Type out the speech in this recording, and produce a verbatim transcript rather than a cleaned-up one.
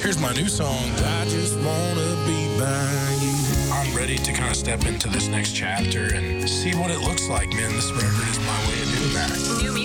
Here's my new song, I Just Wanna Be By You. I'm ready to kind of step into this next chapter and see what it looks like, man. This record is my way of doing that. New